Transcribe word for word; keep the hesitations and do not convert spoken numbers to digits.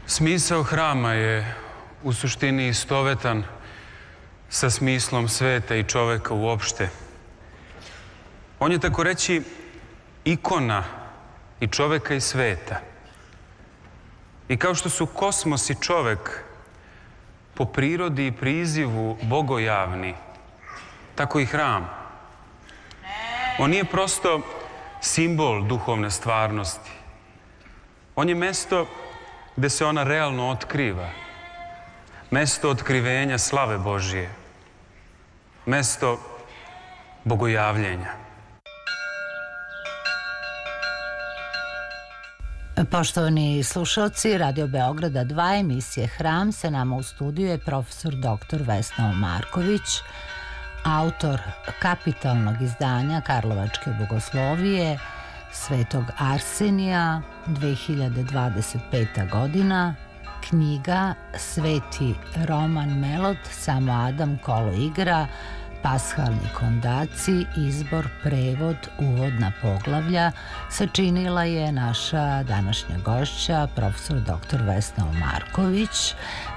Smisao hrama je u suštini istovetan sa smislom sveta i čoveka uopšte. On je tako reći ikona i čoveka i sveta. I kao što su kosmos i čovek po prirodi i prizivu bogojavni, tako i hram. On nije prosto simbol duhovne stvarnosti. On je mesto gde se ona realno otkriva. Mesto otkrivenja slave Božije. Mesto bogojavljenja. Poštovani slušalci Radio Beograda dva, emisije Hram, sa nama u studiju je profesor doktor Vesna Marković, autor kapitalnog izdanja Karlovačke bogoslovije Svetog Arsenija, dve hiljade dvadeset peta godina, knjiga Sveti Roman Melod, Samo Adam kolo igra, Pashalni kondaci, izbor, prevod, uvodna poglavlja, sačinila je naša današnja gošća, profesor doktor Vesna Marković.